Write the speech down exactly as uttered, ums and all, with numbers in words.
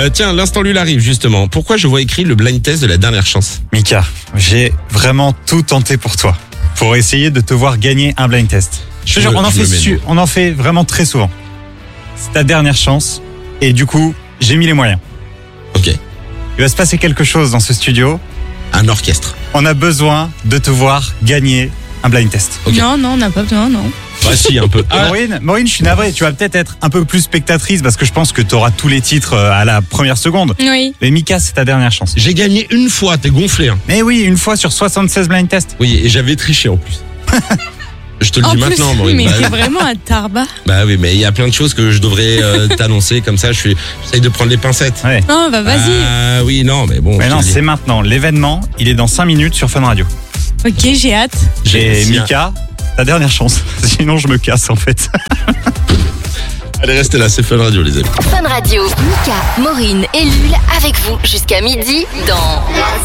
Euh, tiens, l'instant Lul arrive justement. Pourquoi je vois écrit le blind test de la dernière chance? Mika, j'ai vraiment tout tenté pour toi. Pour essayer de te voir gagner un blind test. Je te Je jure, me- on en je fait me mets, su- non. on en fait vraiment très souvent. C'est ta dernière chance. Et du coup, j'ai mis les moyens. Ok. Il va se passer quelque chose dans ce studio. Un orchestre. On a besoin de te voir gagner un blind test. Ok. Non, non, on n'a pas besoin, non. Bah si, un peu. Ah, Maureen, Maureen, je suis navré. Tu vas peut-être être un peu plus spectatrice parce que je pense que tu auras tous les titres euh, à la première seconde. Oui. Mais Mika, c'est ta dernière chance. j'ai gagné une fois, t'es gonflé. Hein. Mais oui, une fois sur soixante-seize blind tests. Oui, et j'avais triché en plus. Je te le En dis plus, maintenant, Maureen. mais Bah, t'es vraiment un tarba. bah oui, mais il y a plein de choses que je devrais euh, t'annoncer comme ça. Je suis, j'essaye de prendre les pincettes. Ouais. Non, bah vas-y. Ah oui, non, mais bon. Mais je non, te le dis. c'est maintenant. L'événement, il est dans cinq minutes sur Fun Radio. Ok, j'ai hâte. J'ai- Et si, Mika, ta dernière chance. Sinon, je me casse en fait. Allez, restez là, c'est Fun Radio, les amis. Fun Radio. Mika, Maureen et Lul avec vous jusqu'à midi dans